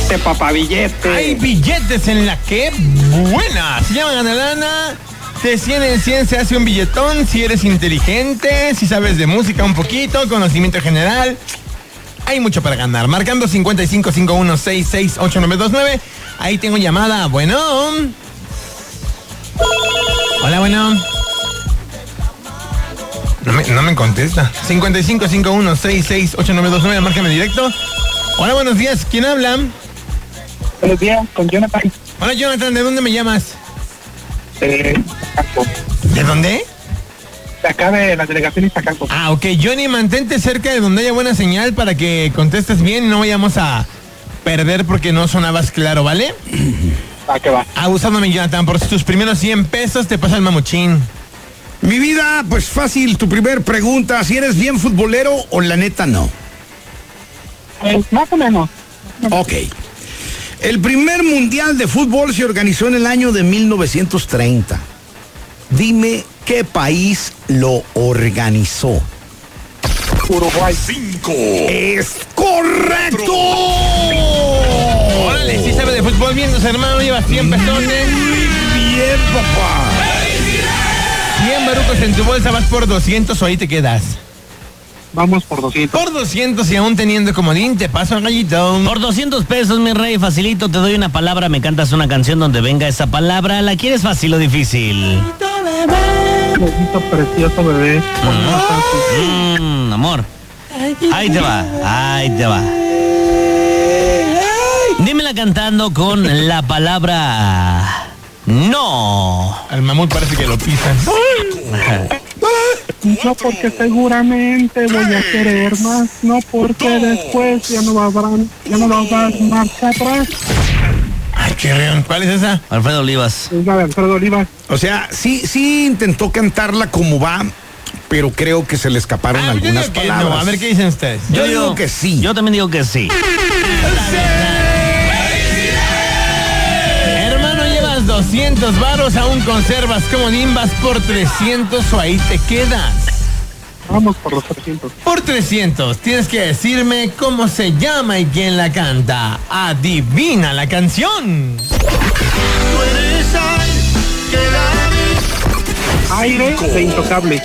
Billete, papá, billete. Hay billetes en la que buena. Se llama Ganalana. De 100 en 100 se hace un billetón si eres inteligente, si sabes de música un poquito, conocimiento general. Hay mucho para ganar. Marcando 5551668929. Ahí tengo llamada. Bueno. Hola, bueno. No me contesta. 5551668929. Márcame directo. Hola, buenos días. ¿Quién habla? Buenos días, con Jonathan. Hola, Jonathan. ¿De dónde me llamas? Iztacalco. ¿De dónde? De acá de la delegación Iztacalco. Ah, ok. Johnny, mantente cerca de donde haya buena señal para que contestes bien y no vayamos a perder porque no sonabas claro, ¿vale? ¿A qué va? Abusándome, Jonathan. Por tus primeros 100 pesos te pasa el mamuchín. Mi vida, pues fácil, tu primer pregunta, si eres bien futbolero o la neta no. Más o menos. Ok. El primer mundial de fútbol se organizó en el año de 1930. Dime qué país lo organizó. Uruguay. 5. ¡Es correcto! Órale, sí sabe de fútbol bien, hermano. Lleva 100 pesos. Muy bien, papá. 100 barucos en tu bolsa, vas por 200 o ahí te quedas. Vamos por 200. Por 200 y aún teniendo comodín, te paso el gallito. Por 200 pesos, mi rey, facilito, te doy una palabra, me cantas una canción donde venga esa palabra. ¿La quieres fácil o difícil? Besito precioso, bebé. Amor. Ahí te va, ahí te va. Dímela cantando con la palabra no. Al mamut parece que lo pisan. No porque seguramente voy a querer más, no porque después ya no va a dar marcha atrás. Ay, qué reón. ¿Cuál es esa? Alfredo Olivas. Es la de Alfredo Olivas. O sea, sí intentó cantarla como va, pero creo que se le escaparon Yo algunas digo que palabras. no. A ver qué dicen ustedes. Yo digo que sí. Yo también digo que sí. Hermano, llevas 200 varos, aún conservas comodín, vas por 300 o ahí te quedas. Vamos por los 300. Por 300, tienes que decirme cómo se llama y quién la canta. Adivina la canción. Aire de Intocable.